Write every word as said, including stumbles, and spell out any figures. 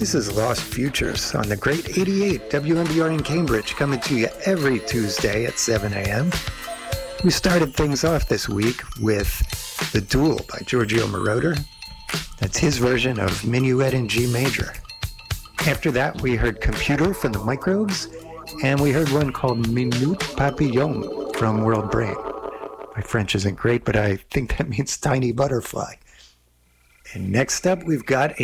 This is Lost Futures on the Great eighty-eight W M B R in Cambridge, coming to you every Tuesday at seven a.m. We started things off this week with The Duel by Giorgio Moroder. That's his version of Minuet in G major. After that, we heard Computer from the Microbes, and we heard one called Minute Papillon from World Brain. My French isn't great, but I think that means tiny butterfly. And next up, we've got